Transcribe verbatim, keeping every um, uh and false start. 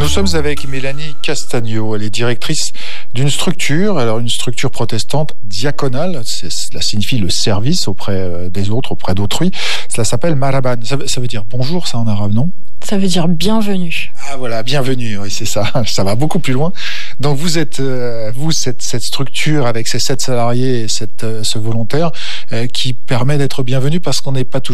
sommes avec Mélanie Castagno. Elle est directrice d'une structure, alors une structure protestante diaconale. C'est, cela signifie le service auprès des autres, auprès d'autrui. Cela s'appelle Maraban. Ça, ça veut dire bonjour, ça en arabe, non ? Ça veut dire bienvenue. Ah voilà, bienvenue, oui, c'est ça. Ça va beaucoup plus loin. Donc vous êtes, euh, vous, cette, cette structure avec ces sept salariés et cette, euh, ce volontaire euh, qui permet d'être bienvenu parce qu'on n'est pas toujours